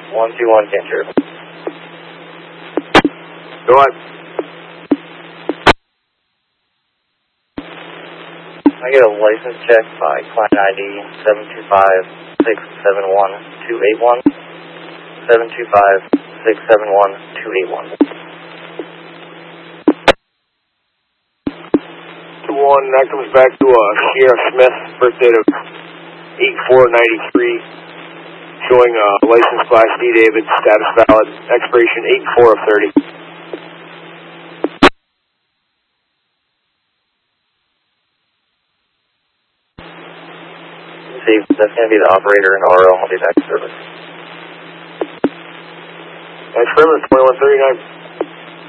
121 Cancer. Go on. I get a license check by client ID 725-671-281. 725-671-281. 2-1, that comes back to Sierra Smith, birthday of 8/4/93, showing license class D David, status valid, expiration 8/4/30. See, that's going to be the operator in RO. I'll be back to service. Thanks, 2139.